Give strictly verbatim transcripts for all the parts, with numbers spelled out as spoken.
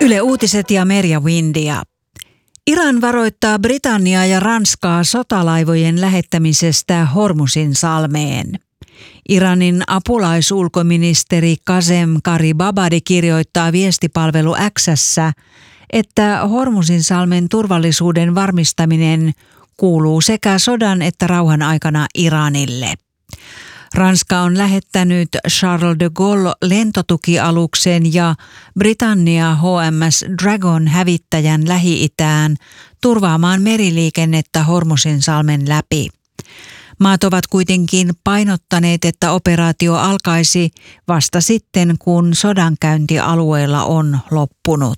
Yle Uutiset ja Merja Windia. Iran varoittaa Britanniaa ja Ranskaa sotalaivojen lähettämisestä Hormuzin salmeen. Iranin apulaisulkoministeri Qasem Qaribabadi kirjoittaa viestipalvelu X:ssä, että Hormuzin salmen turvallisuuden varmistaminen kuuluu sekä sodan että rauhan aikana Iranille. Ranska on lähettänyt Charles de Gaulle lentotukialuksen ja Britannia H M S Dragon hävittäjän Lähi-itään turvaamaan meriliikennettä Hormuzin salmen läpi. Maat ovat kuitenkin painottaneet, että operaatio alkaisi vasta sitten, kun sodankäynti alueella on loppunut.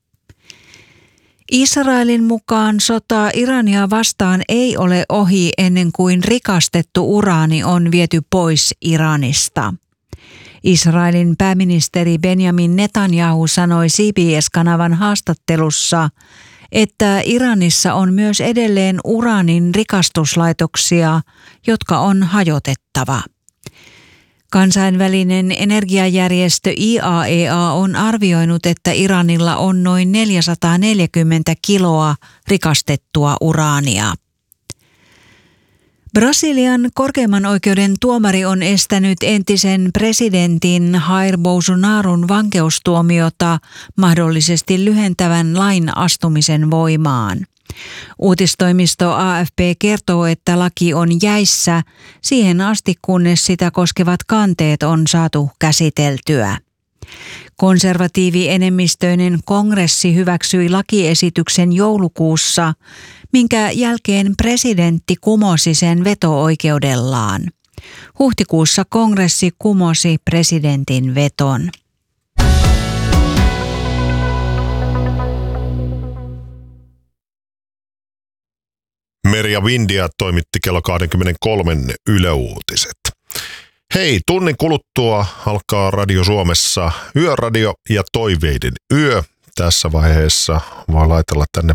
Israelin mukaan sota Irania vastaan ei ole ohi ennen kuin rikastettu uraani on viety pois Iranista. Israelin pääministeri Benjamin Netanyahu sanoi C B S-kanavan haastattelussa, että Iranissa on myös edelleen uraanin rikastuslaitoksia, jotka on hajotettava. Kansainvälinen energiajärjestö I A E A on arvioinut, että Iranilla on noin neljäsataaneljäkymmentä kiloa rikastettua uraania. Brasilian korkeimman oikeuden tuomari on estänyt entisen presidentin Jair Bolsonarun vankeustuomiota mahdollisesti lyhentävän lain astumisen voimaan. Uutistoimisto A F P kertoo, että laki on jäissä siihen asti, kunnes sitä koskevat kanteet on saatu käsiteltyä. Konservatiivienemmistöinen kongressi hyväksyi lakiesityksen joulukuussa, minkä jälkeen presidentti kumosi sen veto-oikeudellaan. Huhtikuussa kongressi kumosi presidentin veton. Merja Windia toimitti kello kaksikymmentäkolme Yle Uutiset. Hei, tunnin kuluttua alkaa Radio Suomessa Yöradio ja Toiveiden yö. Tässä vaiheessa voi laitella tänne